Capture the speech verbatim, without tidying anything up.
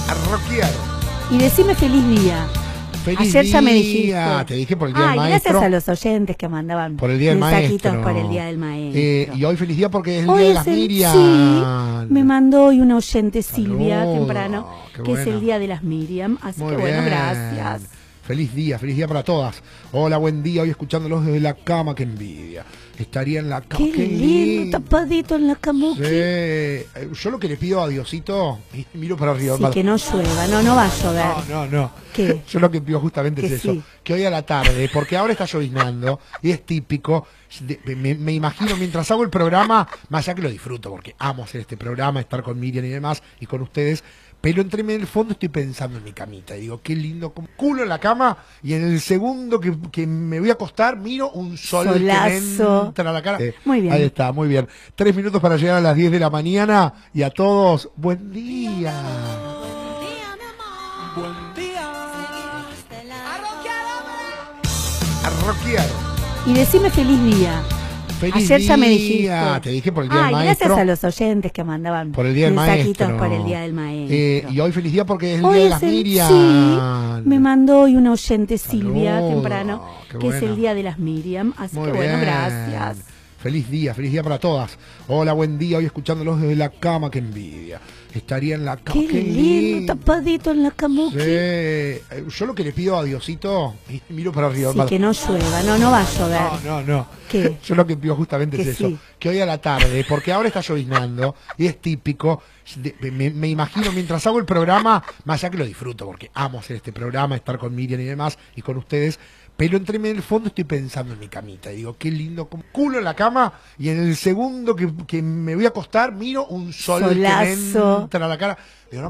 A rockear. Y decime feliz día. Feliz Ayer día. ya me dijiste. Te dije por el día Ay, del maestro. gracias a los oyentes que mandaban Por el día del mensajitos maestro. por el día del maestro. Eh, y hoy feliz día porque es el Hoy día de es las el- Miriam. Sí, me mandó hoy una oyente Silvia Saludos, temprano, qué que es buena. el día de las Miriam, así Muy que bueno, bien. gracias. Feliz día, feliz día para todas. Hola, buen día. Hoy escuchándolos desde la cama, qué envidia. Estaría en la cama. Qué, lindo, tapadito en la Sí. camuqui. Eh, Yo lo que le pido a Diosito, y miro para arriba. Sí, para- que no llueva, no, no va a llover. No, no, no. ¿Qué? Yo lo que pido justamente Que es eso. sí. Que hoy a la tarde, porque ahora está lloviznando y es típico. de- me, me imagino mientras hago el programa, más allá que lo disfruto, porque amo hacer este programa, estar con Miriam y demás, y con ustedes. Pero entre en el fondo estoy pensando en mi camita y digo, qué lindo, como culo en la cama, y en el segundo que, que me voy a acostar, miro un sol que me Solazo. entra a la cara. Eh, Muy bien. Ahí está, muy bien. Tres minutos para llegar a las diez de la mañana, y a todos, buen día. Buen día. A rockear. Y decime feliz día. Feliz Ayer ya me día. dijiste. Te dije por el día Ay, del maestro. gracias a los oyentes que mandaban Por el día del mensajitos maestro. por el día del maestro. Eh, y hoy feliz día porque es el Hoy día de es las el- Miriam. Sí, me mandó hoy una oyente Silvia Saludos, temprano, qué que es buena. el día de las Miriam, así Muy que bueno, bien. gracias. Feliz día, feliz día para todas. Hola, buen día. Hoy escuchándolos desde la cama, qué envidia. Estaría en la cama. Qué, lindo, tapadito en la camuqui. Sí. Eh, Yo lo que le pido a Diosito, y miro para arriba. Sí, para- que no llueva, no, no va a llover. No, no, no. ¿Qué? Yo lo que pido justamente Que es eso. sí. Que hoy a la tarde, porque ahora está lloviznando y es típico. de- me, me imagino mientras hago el programa, más allá que lo disfruto, porque amo hacer este programa, estar con Miriam y demás, y con ustedes. Pero entre en el fondo estoy pensando en mi camita y digo, qué lindo, como culo en la cama, y en el segundo que, que me voy a acostar, miro un sol que me Solazo. entra a la cara. Digo, no